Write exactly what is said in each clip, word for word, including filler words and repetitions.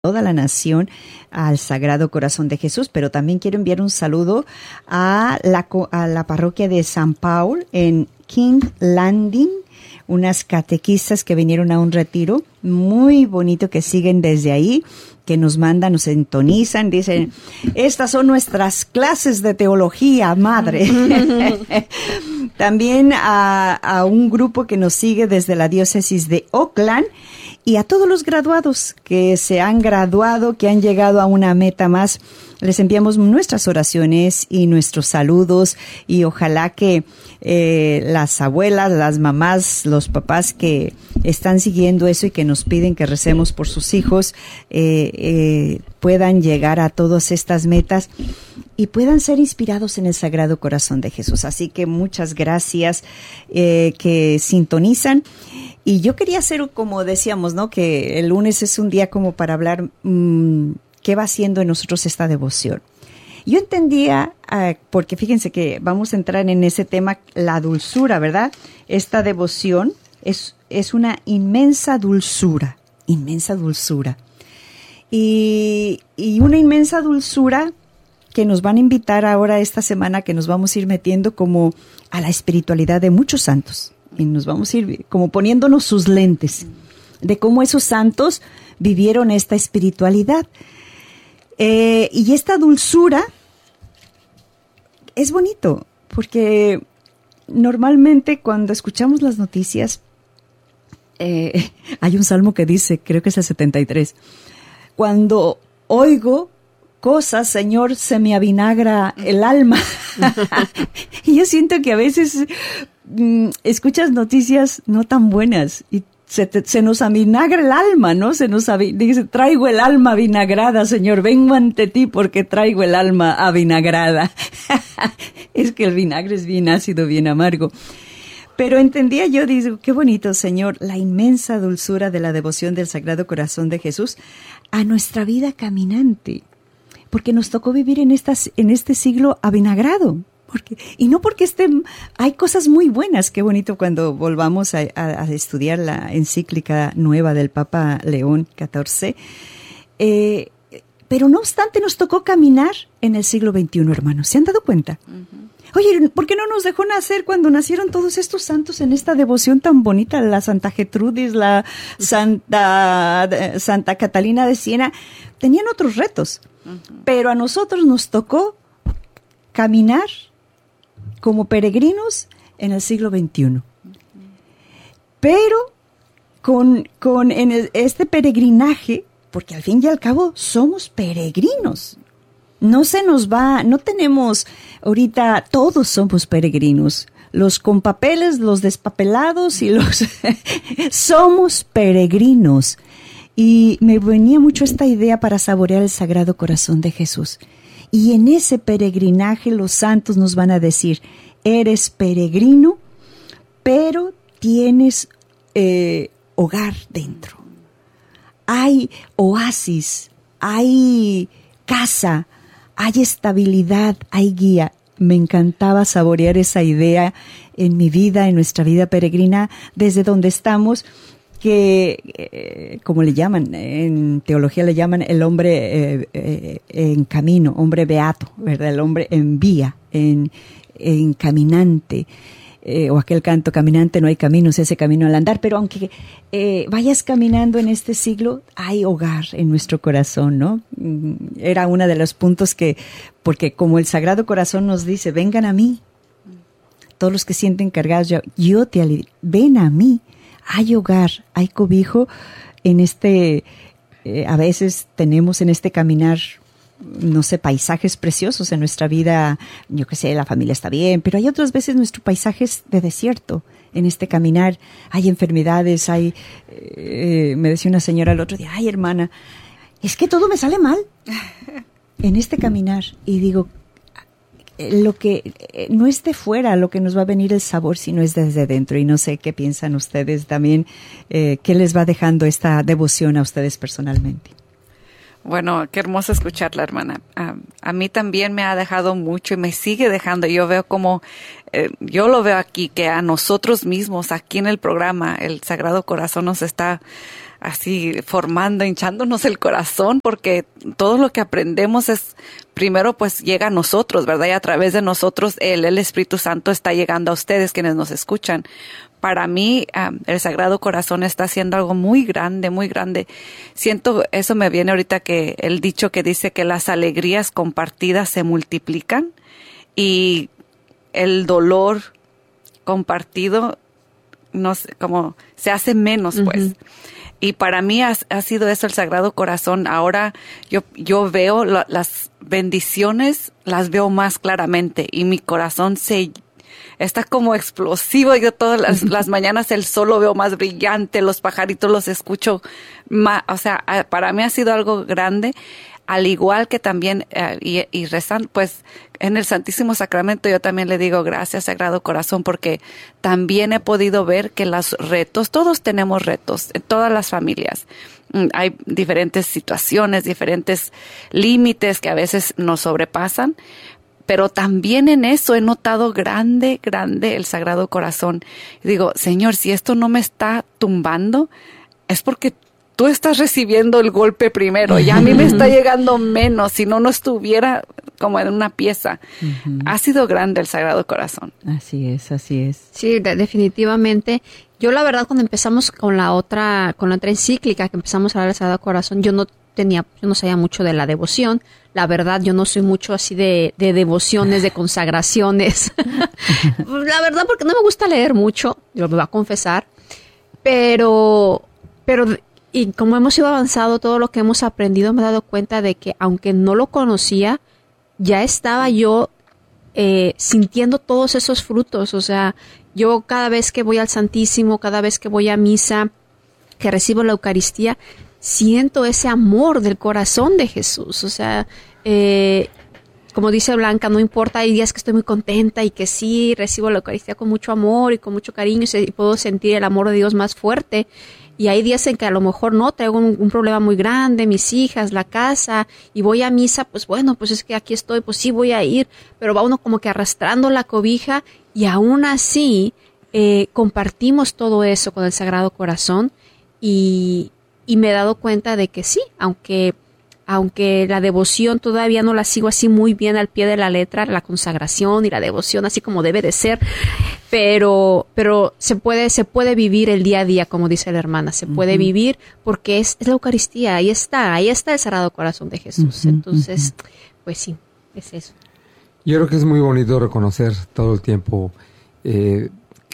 toda la nación al Sagrado Corazón de Jesús, pero también quiero enviar un saludo a la, a la parroquia de San Paul en King Landing, unas catequistas que vinieron a un retiro muy bonito que siguen desde ahí, que nos mandan, nos sintonizan, dicen, estas son nuestras clases de teología, madre. También a, a un grupo que nos sigue desde la diócesis de Oakland y a todos los graduados que se han graduado, que han llegado a una meta más. Les enviamos nuestras oraciones y nuestros saludos y ojalá que eh, las abuelas, las mamás, los papás que están siguiendo eso y que nos piden que recemos por sus hijos eh, eh, puedan llegar a todas estas metas y puedan ser inspirados en el Sagrado Corazón de Jesús. Así que muchas gracias eh, que sintonizan. Y yo quería hacer, como decíamos, ¿no? Que el lunes es un día como para hablar mmm, qué va haciendo en nosotros esta devoción. Yo entendía, uh, porque fíjense que vamos a entrar en ese tema, la dulzura, ¿verdad? Esta devoción es, es una inmensa dulzura, inmensa dulzura. Y, y una inmensa dulzura que nos van a invitar ahora esta semana, que nos vamos a ir metiendo como a la espiritualidad de muchos santos. Y nos vamos a ir como poniéndonos sus lentes de cómo esos santos vivieron esta espiritualidad. Eh, y esta dulzura es bonito, porque normalmente cuando escuchamos las noticias, eh, hay un salmo que dice, creo que es el setenta y tres, cuando oigo cosas, Señor, se me avinagra el alma. Y yo siento que a veces mm, escuchas noticias no tan buenas y se, te, se nos avinagra el alma, ¿no? Se nos avi- dice, traigo el alma avinagrada, Señor, vengo ante ti porque traigo el alma avinagrada. Es que el vinagre es bien ácido, bien amargo. Pero entendía yo, digo, qué bonito, Señor, la inmensa dulzura de la devoción del Sagrado Corazón de Jesús a nuestra vida caminante. Porque nos tocó vivir en, estas, en este siglo avinagrado. Porque, y no porque estén, hay cosas muy buenas, qué bonito cuando volvamos a, a, a estudiar la encíclica nueva del Papa León catorce. Eh, pero no obstante nos tocó caminar en el siglo veintiuno, hermanos. ¿Se han dado cuenta? Uh-huh. Oye, ¿por qué no nos dejó nacer cuando nacieron todos estos santos en esta devoción tan bonita? La Santa Gertrudis, la Santa, Santa Catalina de Siena, tenían otros retos. Uh-huh. Pero a nosotros nos tocó caminar como peregrinos en el siglo veintiuno. Uh-huh. Pero con, con en el, este peregrinaje, porque al fin y al cabo somos peregrinos. No se nos va, no tenemos, ahorita todos somos peregrinos. Los con papeles, los despapelados y los... somos peregrinos. Y me venía mucho esta idea para saborear el Sagrado Corazón de Jesús. Y en ese peregrinaje los santos nos van a decir, eres peregrino, pero tienes eh, hogar dentro. Hay oasis, hay casa, hay estabilidad, hay guía. Me encantaba saborear esa idea en mi vida, en nuestra vida peregrina, desde donde estamos, que, eh, como le llaman, en teología le llaman el hombre eh, eh, en camino, hombre beato, ¿verdad? El hombre en vía, en, en caminante. Eh, o aquel canto, caminante no hay camino, se hace camino al andar, pero aunque eh, vayas caminando en este siglo, hay hogar en nuestro corazón, ¿no? Era uno de los puntos que, porque como el Sagrado Corazón nos dice, vengan a mí, todos los que sienten cargados, yo, yo te aliviaré, ven a mí, hay hogar, hay cobijo en este, eh, a veces tenemos en este caminar, no sé, paisajes preciosos en nuestra vida, yo qué sé, la familia está bien, pero hay otras veces nuestro paisaje es de desierto. En este caminar hay enfermedades, hay, eh, me decía una señora el otro día, ay hermana, es que todo me sale mal en este caminar. Y digo, lo que eh, no es de fuera lo que nos va a venir el sabor, sino es desde dentro. Y no sé qué piensan ustedes también, eh, qué les va dejando esta devoción a ustedes personalmente. Bueno, qué hermoso escucharla, hermana. A, a mí también me ha dejado mucho y me sigue dejando. Yo veo como, eh, yo lo veo aquí, que a nosotros mismos, aquí en el programa, el Sagrado Corazón nos está así formando, hinchándonos el corazón, porque todo lo que aprendemos es, primero pues llega a nosotros, ¿verdad? Y a través de nosotros el, el Espíritu Santo está llegando a ustedes quienes nos escuchan. Para mí, um, el Sagrado Corazón está haciendo algo muy grande, muy grande. Siento, eso me viene ahorita que el dicho que dice que las alegrías compartidas se multiplican y el dolor compartido, no sé, como se hace menos, pues. Uh-huh. Y para mí ha, ha sido eso el Sagrado Corazón. Ahora yo, yo veo la, las bendiciones, las veo más claramente y mi corazón se está como explosivo. Yo todas las, las mañanas el sol lo veo más brillante, los pajaritos los escucho más. O sea, para mí ha sido algo grande. Al igual que también, uh, y, y rezando, pues en el Santísimo Sacramento yo también le digo gracias, Sagrado Corazón, porque también he podido ver que los retos, todos tenemos retos, en todas las familias. Mm, hay diferentes situaciones, diferentes límites que a veces nos sobrepasan, pero también en eso he notado grande, grande el Sagrado Corazón. Y digo, Señor, si esto no me está tumbando, es porque tú estás recibiendo el golpe primero y a mí me está llegando menos, si no, no estuviera como en una pieza. Uh-huh. Ha sido grande el Sagrado Corazón. Así es, así es. Sí, de, definitivamente. Yo la verdad cuando empezamos con la otra, con la otra encíclica, que empezamos a hablar del Sagrado Corazón, yo no tenía, yo no sabía mucho de la devoción. La verdad, yo no soy mucho así de, de devociones, de consagraciones. La verdad, porque no me gusta leer mucho, yo lo voy a confesar. Pero, pero y como hemos ido avanzando, todo lo que hemos aprendido, me he dado cuenta de que aunque no lo conocía, ya estaba yo eh, sintiendo todos esos frutos. O sea, yo cada vez que voy al Santísimo, cada vez que voy a misa, que recibo la Eucaristía, siento ese amor del corazón de Jesús. O sea, eh, como dice Blanca, no importa, hay días que estoy muy contenta y que sí, recibo la Eucaristía con mucho amor y con mucho cariño y puedo sentir el amor de Dios más fuerte. Y hay días en que a lo mejor no, traigo un, un problema muy grande, mis hijas, la casa, y voy a misa, pues bueno, pues es que aquí estoy, pues sí voy a ir, pero va uno como que arrastrando la cobija y aún así eh, compartimos todo eso con el Sagrado Corazón y, y me he dado cuenta de que sí, aunque... aunque la devoción todavía no la sigo así muy bien al pie de la letra, la consagración y la devoción así como debe de ser, pero pero se puede se puede vivir el día a día, como dice la hermana, se puede uh-huh. vivir porque es, es la Eucaristía, ahí está, ahí está el Sagrado Corazón de Jesús. Uh-huh, Entonces, uh-huh. pues sí, es eso. Yo creo que es muy bonito reconocer todo el tiempo eh,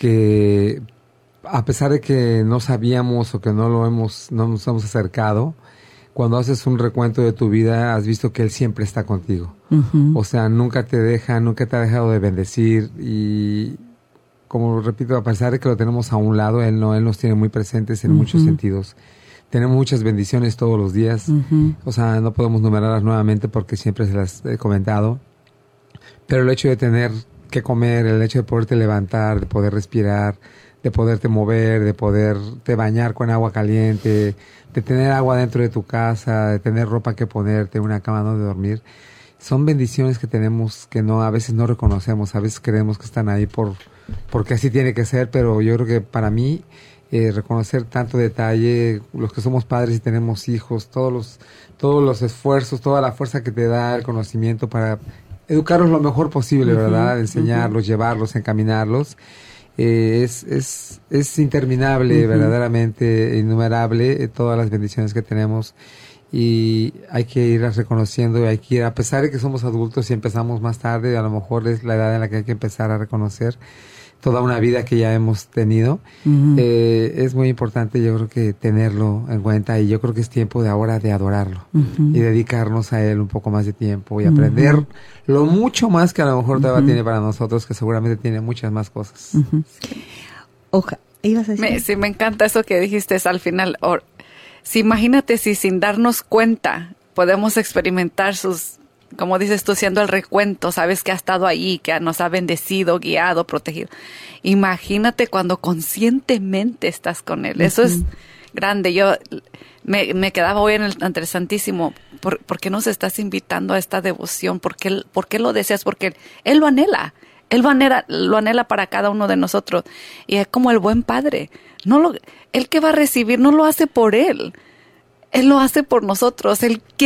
que a pesar de que no sabíamos o que no lo hemos, no nos hemos acercado, cuando haces un recuento de tu vida, has visto que Él siempre está contigo. Uh-huh. O sea, nunca te deja, nunca te ha dejado de bendecir. Y, como repito, a pesar de que lo tenemos a un lado, Él no, Él nos tiene muy presentes en uh-huh. muchos sentidos. Tenemos muchas bendiciones todos los días. Uh-huh. O sea, no podemos numerarlas nuevamente porque siempre se las he comentado. Pero el hecho de tener que comer, el hecho de poderte levantar, de poder respirar, de poderte mover, de poderte bañar con agua caliente, de tener agua dentro de tu casa, de tener ropa que ponerte, una cama donde dormir, son bendiciones que tenemos que no a veces no reconocemos, a veces creemos que están ahí por porque así tiene que ser, pero yo creo que para mí eh, reconocer tanto detalle, los que somos padres y tenemos hijos, todos los todos los esfuerzos, toda la fuerza que te da el conocimiento para educarlos lo mejor posible, uh-huh, ¿verdad? Enseñarlos, uh-huh. llevarlos, encaminarlos. Eh, es, es, es interminable, uh-huh. verdaderamente innumerable eh, todas las bendiciones que tenemos y hay que irlas reconociendo y hay que ir, a pesar de que somos adultos y empezamos más tarde, a lo mejor es la edad en la que hay que empezar a reconocer toda una vida que ya hemos tenido. Uh-huh. Eh, es muy importante, yo creo que tenerlo en cuenta y yo creo que es tiempo de ahora de adorarlo uh-huh. y dedicarnos a Él un poco más de tiempo y uh-huh. aprender lo mucho más que a lo mejor todavía uh-huh. tiene para nosotros, que seguramente tiene muchas más cosas. Uh-huh. Oja, ¿ibas a decir? Me, sí, me encanta eso que dijiste al final. Or, sí, imagínate si sin darnos cuenta podemos experimentar sus... como dices tú, siendo el recuento, sabes que ha estado ahí, que nos ha bendecido, guiado, protegido. Imagínate cuando conscientemente estás con Él. Eso uh-huh. es grande. Yo me, me quedaba hoy en el, ante el Santísimo. ¿Por, ¿Por qué nos estás invitando a esta devoción? ¿Por qué, por qué lo deseas? Porque Él, él lo anhela. Él lo anhela, lo anhela para cada uno de nosotros. Y es como el buen padre. No lo, él que va a recibir no lo hace por él. Él lo hace por nosotros. Él